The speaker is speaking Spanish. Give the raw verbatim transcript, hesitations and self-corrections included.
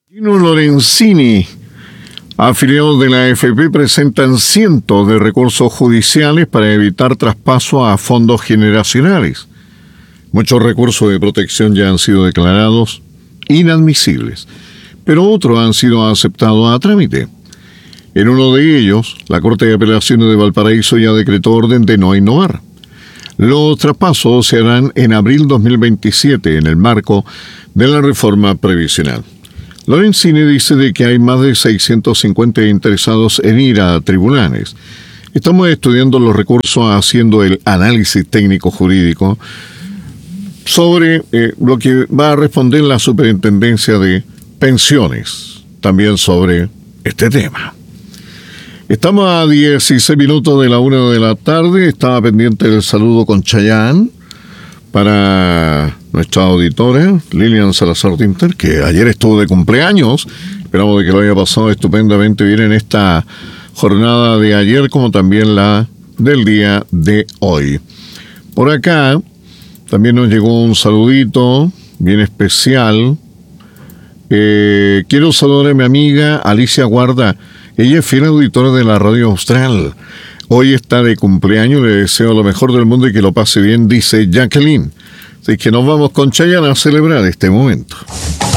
Gino Lorenzini, afiliados de la A F P, presentan cientos de recursos judiciales para evitar traspaso a fondos generacionales. Muchos recursos de protección ya han sido declarados inadmisibles, pero otros han sido aceptados a trámite. En uno de ellos, la Corte de Apelaciones de Valparaíso ya decretó orden de no innovar. Los traspasos se harán en abril dos mil veintisiete en el marco de la reforma previsional. Lorenzini dice de que hay más de seiscientos cincuenta interesados en ir a tribunales. Estamos estudiando los recursos, haciendo el análisis técnico jurídico sobre eh, lo que va a responder la Superintendencia de Pensiones, también sobre este tema. Estamos a dieciséis minutos de la una de la tarde. Estaba pendiente del saludo con Chayanne para nuestra auditora Lilian Salazar Tinter, que ayer estuvo de cumpleaños. Esperamos de que lo haya pasado estupendamente bien en esta jornada de ayer, como también la del día de hoy. Por acá también nos llegó un saludito bien especial. Eh, quiero saludar a mi amiga Alicia Guarda. Ella es fiel auditora de la Radio Austral. Hoy está de cumpleaños, le deseo lo mejor del mundo y que lo pase bien, dice Jacqueline. Así que nos vamos con Chayanne a celebrar este momento.